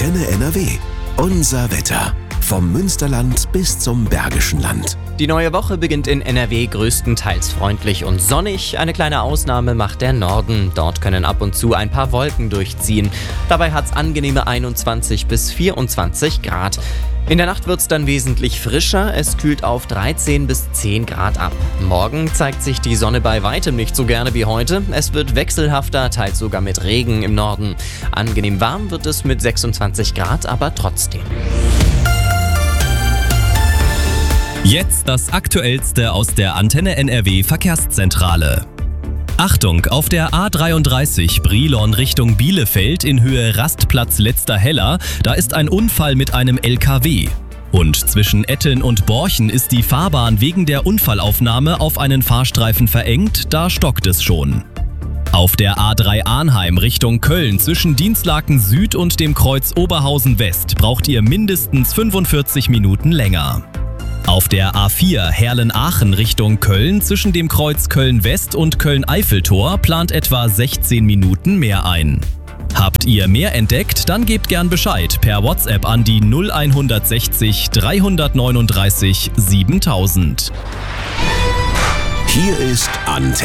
Antenne NRW. Unser Wetter. Vom Münsterland bis zum Bergischen Land. Die neue Woche beginnt in NRW größtenteils freundlich und sonnig. Eine kleine Ausnahme macht der Norden. Dort können ab und zu ein paar Wolken durchziehen. Dabei hat's angenehme 21 bis 24 Grad. In der Nacht wird's dann wesentlich frischer. Es kühlt auf 13 bis 10 Grad ab. Morgen zeigt sich die Sonne bei weitem nicht so gerne wie heute. Es wird wechselhafter, teils sogar mit Regen im Norden. Angenehm warm wird es mit 26 Grad, aber trotzdem. Jetzt das Aktuellste aus der Antenne NRW Verkehrszentrale. Achtung, auf der A33 Brilon Richtung Bielefeld in Höhe Rastplatz Letzter Heller, da ist ein Unfall mit einem LKW. Und zwischen Etten und Borchen ist die Fahrbahn wegen der Unfallaufnahme auf einen Fahrstreifen verengt, da stockt es schon. Auf der A3 Arnheim Richtung Köln zwischen Dinslaken Süd und dem Kreuz Oberhausen West braucht ihr mindestens 45 Minuten länger. Auf der A4 Herlen-Aachen Richtung Köln zwischen dem Kreuz Köln-West und Köln-Eiffeltor plant etwa 16 Minuten mehr ein. Habt ihr mehr entdeckt, dann gebt gern Bescheid per WhatsApp an die 0160 339 7000. Hier ist Antenne.